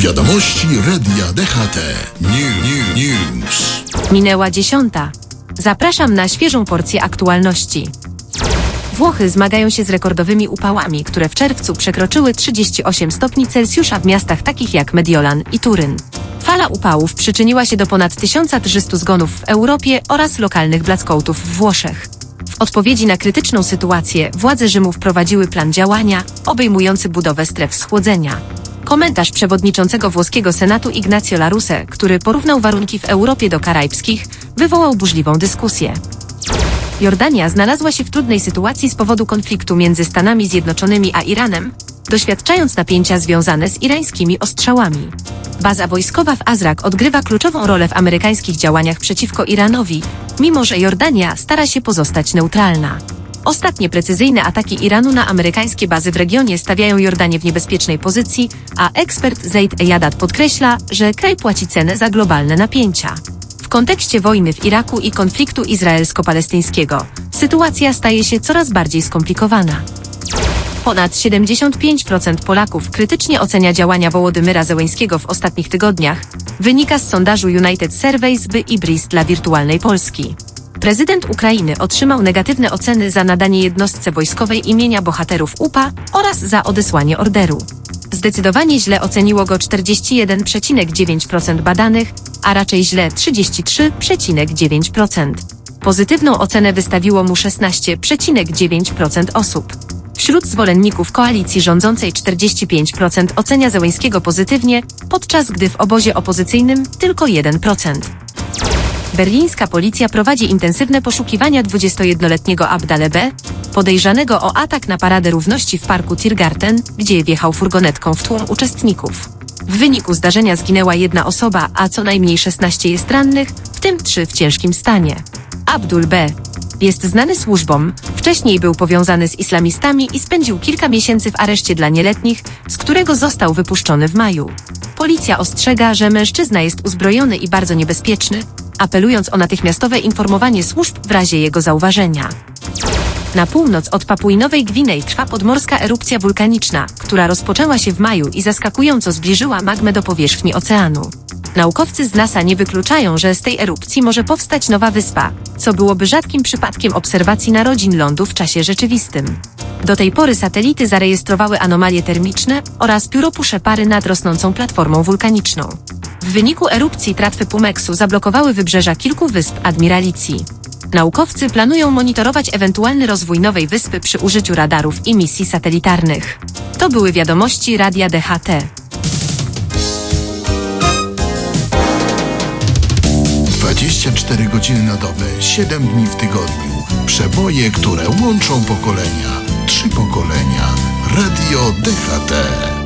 Wiadomości Radia DHT. News. Minęła 10. Zapraszam na świeżą porcję aktualności. Włochy zmagają się z rekordowymi upałami, które w czerwcu przekroczyły 38 stopni Celsjusza w miastach takich jak Mediolan i Turyn. Fala upałów przyczyniła się do ponad 1300 zgonów w Europie oraz lokalnych blackoutów w Włoszech. W odpowiedzi na krytyczną sytuację władze Rzymu wprowadziły plan działania obejmujący budowę stref schłodzenia. Komentarz przewodniczącego włoskiego Senatu Ignazio La Russe, który porównał warunki w Europie do karaibskich, wywołał burzliwą dyskusję. Jordania znalazła się w trudnej sytuacji z powodu konfliktu między Stanami Zjednoczonymi a Iranem, doświadczając napięcia związane z irańskimi ostrzałami. Baza wojskowa w Azraq odgrywa kluczową rolę w amerykańskich działaniach przeciwko Iranowi, mimo że Jordania stara się pozostać neutralna. Ostatnie precyzyjne ataki Iranu na amerykańskie bazy w regionie stawiają Jordanię w niebezpiecznej pozycji, a ekspert Zeid Ejadat podkreśla, że kraj płaci cenę za globalne napięcia. W kontekście wojny w Iraku i konfliktu izraelsko-palestyńskiego sytuacja staje się coraz bardziej skomplikowana. Ponad 75% Polaków krytycznie ocenia działania Wołodymyra Zełeńskiego w ostatnich tygodniach, wynika z sondażu United Surveys by Ibris dla Wirtualnej Polski. Prezydent Ukrainy otrzymał negatywne oceny za nadanie jednostce wojskowej imienia bohaterów UPA oraz za odesłanie orderu. Zdecydowanie źle oceniło go 41,9% badanych, a raczej źle 33,9%. Pozytywną ocenę wystawiło mu 16,9% osób. Wśród zwolenników koalicji rządzącej 45% ocenia Zełeńskiego pozytywnie, podczas gdy w obozie opozycyjnym tylko 1%. Berlińska policja prowadzi intensywne poszukiwania 21-letniego Abdale B., podejrzanego o atak na Paradę Równości w parku Tiergarten, gdzie wjechał furgonetką w tłum uczestników. W wyniku zdarzenia zginęła jedna osoba, a co najmniej 16 jest rannych, w tym 3 w ciężkim stanie. Abdul B. jest znany służbom, wcześniej był powiązany z islamistami i spędził kilka miesięcy w areszcie dla nieletnich, z którego został wypuszczony w maju. Policja ostrzega, że mężczyzna jest uzbrojony i bardzo niebezpieczny, apelując o natychmiastowe informowanie służb w razie jego zauważenia. Na północ od Papui Nowej Gwinei trwa podmorska erupcja wulkaniczna, która rozpoczęła się w maju i zaskakująco zbliżyła magmę do powierzchni oceanu. Naukowcy z NASA nie wykluczają, że z tej erupcji może powstać nowa wyspa, co byłoby rzadkim przypadkiem obserwacji narodzin lądu w czasie rzeczywistym. Do tej pory satelity zarejestrowały anomalie termiczne oraz pióropusze pary nad rosnącą platformą wulkaniczną. W wyniku erupcji tratwy Pumeksu zablokowały wybrzeża kilku wysp Admiralicji. Naukowcy planują monitorować ewentualny rozwój nowej wyspy przy użyciu radarów i misji satelitarnych. To były wiadomości Radia DHT. 24 godziny na dobę, 7 dni w tygodniu. Przeboje, które łączą pokolenia. 3 pokolenia. Radio DHT.